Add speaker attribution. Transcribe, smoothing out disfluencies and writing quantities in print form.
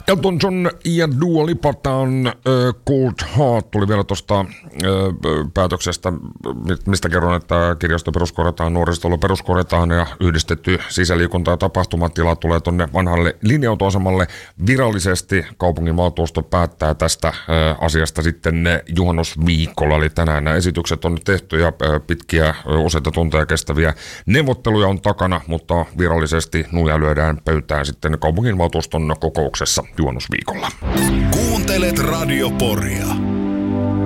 Speaker 1: Elton John ja Dua Lipataan Cold Heart tuli vielä tuosta päätöksestä, mistä kerron, että kirjasto peruskorjataan, nuorisotilu peruskorjataan ja yhdistetty sisäliikunta- ja tapahtumatila tulee tuonne vanhalle linja-autoasemalle virallisesti. Kaupunginvaltuusto päättää tästä asiasta sitten juhannusviikolla, eli tänään nämä esitykset on tehty ja pitkiä useita tunteja kestäviä neuvotteluja on takana, mutta virallisesti nuija lyödään pöytään sitten kaupunginvaltuuston kokouksessa juhannusviikolla.
Speaker 2: Kuuntelet Radio Poria.